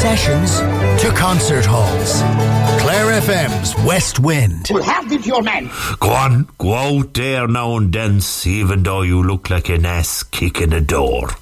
sessions to concert halls. Clare FM's West Wind. Well, how did your man? Go out there now and dance, even though you look like an ass kicking a door.